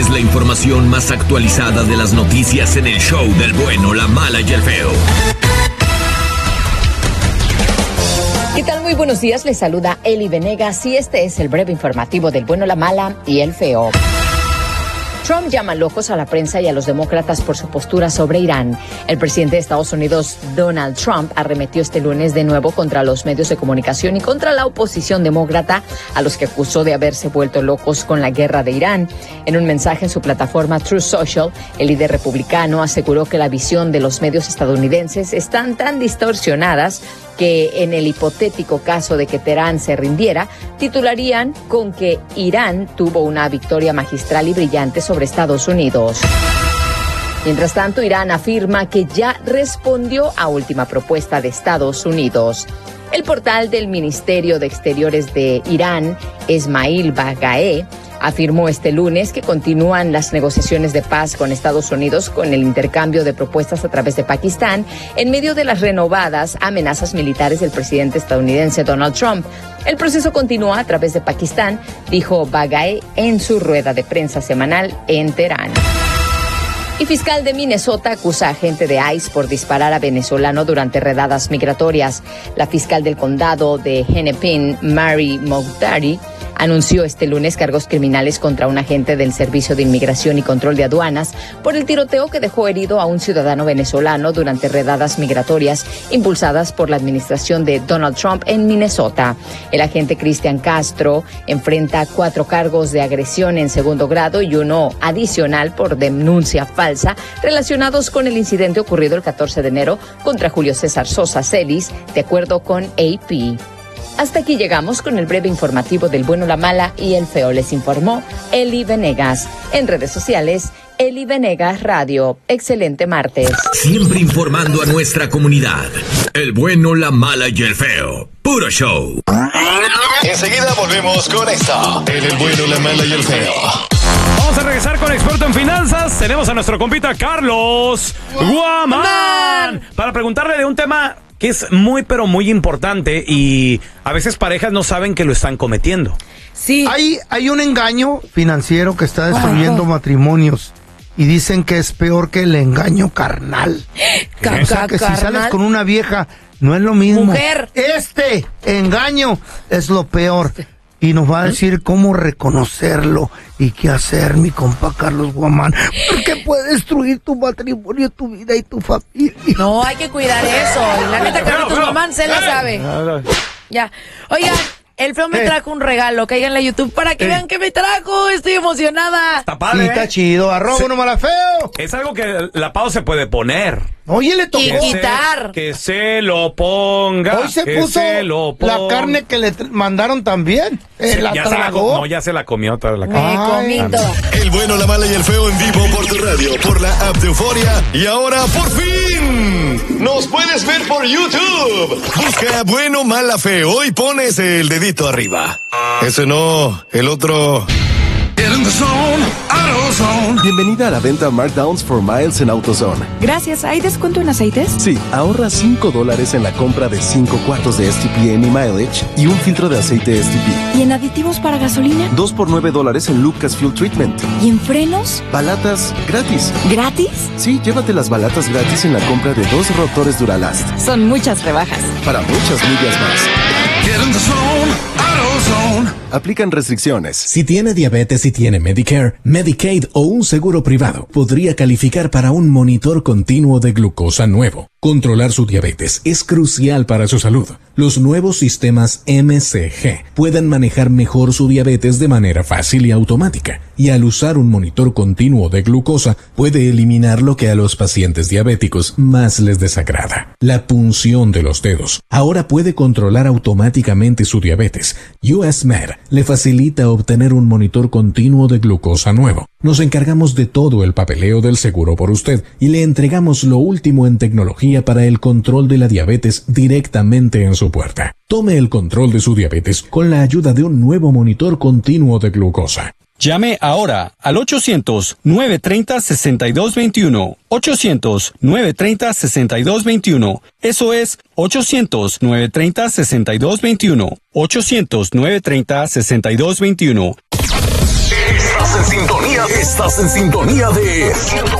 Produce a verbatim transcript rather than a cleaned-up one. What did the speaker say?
es la información más actualizada de las noticias en el show del bueno, la mala y el feo. ¿Qué tal? Muy buenos días, les saluda Eli Venegas y este es el breve informativo del bueno, la mala y el feo. Trump llama locos a la prensa y a los demócratas por su postura sobre Irán. El presidente de Estados Unidos, Donald Trump, arremetió este lunes de nuevo contra los medios de comunicación y contra la oposición demócrata, a los que acusó de haberse vuelto locos con la guerra de Irán. En un mensaje en su plataforma Truth Social, el líder republicano aseguró que la visión de los medios estadounidenses están tan distorsionadas que en el hipotético caso de que Teherán se rindiera, titularían con que Irán tuvo una victoria magistral y brillante sobre Estados Unidos. Mientras tanto, Irán afirma que ya respondió a última propuesta de Estados Unidos. El portal del Ministerio de Exteriores de Irán, Esmail Bagaee, afirmó este lunes que continúan las negociaciones de paz con Estados Unidos con el intercambio de propuestas a través de Pakistán en medio de las renovadas amenazas militares del presidente estadounidense Donald Trump. El proceso continúa a través de Pakistán, dijo Bagaee en su rueda de prensa semanal en Teherán. Y fiscal de Minnesota acusa a agente de ICE por disparar a venezolano durante redadas migratorias. La fiscal del condado de Hennepin, Mary Mogdari, anunció este lunes cargos criminales contra un agente del Servicio de Inmigración y Control de Aduanas por el tiroteo que dejó herido a un ciudadano venezolano durante redadas migratorias impulsadas por la administración de Donald Trump en Minnesota. El agente Cristian Castro enfrenta cuatro cargos de agresión en segundo grado y uno adicional por denuncia falsa relacionados con el incidente ocurrido el catorce de enero contra Julio César Sosa Celis, de acuerdo con A P. Hasta aquí llegamos con el breve informativo del bueno, la mala y el feo. Les informó Eli Venegas. En redes sociales, Eli Venegas Radio. Excelente martes. Siempre informando a nuestra comunidad. El bueno, la mala y el feo. Puro show. Enseguida volvemos con esto. En el bueno, la mala y el feo. Vamos a regresar con experto en finanzas. Tenemos a nuestro compita Carlos Guamán para preguntarle de un tema que es muy, pero muy importante y a veces parejas no saben que lo están cometiendo. Sí. Hay, hay un engaño financiero que está destruyendo matrimonios y dicen que es peor que el engaño carnal. O sea, que si sales con una vieja no es lo mismo. Mujer. Este engaño es lo peor. Y nos va a decir cómo reconocerlo y qué hacer, mi compa Carlos Guamán. Porque puede destruir tu matrimonio, tu vida y tu familia. No, hay que cuidar eso. Y la neta, Carlitos Guamán se la sabe. Ya. Oigan, el feo me trajo un regalo. Caigan en YouTube para que vean qué me trajo. Estoy emocionada. Está padre. Sí, está chido. Arroba Sí. uno mala feo. Es algo que la Pau se puede poner. Oye, le tocó. Y quitar. Se, que se lo ponga. Hoy se que puso se lo ponga. la carne que le tr- mandaron también. Eh, Sí, la ya se la, tragó. no, ya se la comió toda la Me carne. comí todo. El bueno, la mala y el feo en vivo por tu radio, por la app de Euforia. Y ahora, por fin, nos puedes ver por YouTube. Busca bueno, mala, feo y pones el dedito arriba. Ese no, el otro. Bienvenida a la venta Markdowns for Miles en AutoZone. Gracias. ¿Hay descuento en aceites? Sí, ahorra cinco dólares en la compra de cinco cuartos de S T P Any Mileage y un filtro de aceite S T P. ¿Y en aditivos para gasolina? dos por nueve dólares en Lucas Fuel Treatment. ¿Y en frenos? Balatas gratis. ¿Gratis? Sí, llévate las balatas gratis en la compra de dos rotores Duralast. Son muchas rebajas. Para muchas millas más. Aplican restricciones. Si tiene diabetes y tiene Medicare, Medicaid o un seguro privado, podría calificar para un monitor continuo de glucosa nuevo. Controlar su diabetes es crucial para su salud. Los nuevos sistemas M C G pueden manejar mejor su diabetes de manera fácil y automática, y al usar un monitor continuo de glucosa puede eliminar lo que a los pacientes diabéticos más les desagrada: la punción de los dedos. Ahora puede controlar automáticamente su diabetes. U S Med le facilita obtener un monitor continuo de glucosa nuevo. Nos encargamos de todo el papeleo del seguro por usted y le entregamos lo último en tecnología para el control de la diabetes directamente en su puerta. Tome el control de su diabetes con la ayuda de un nuevo monitor continuo de glucosa. Llame ahora al ochocientos, nueve treinta, sesenta y dos veintiuno. ochocientos, nueve treinta, sesenta y dos veintiuno. Eso es ochocientos, nueve treinta, sesenta y dos veintiuno. ochocientos, nueve treinta, sesenta y dos veintiuno. Estás en sintonía. Estás Estás en sintonía de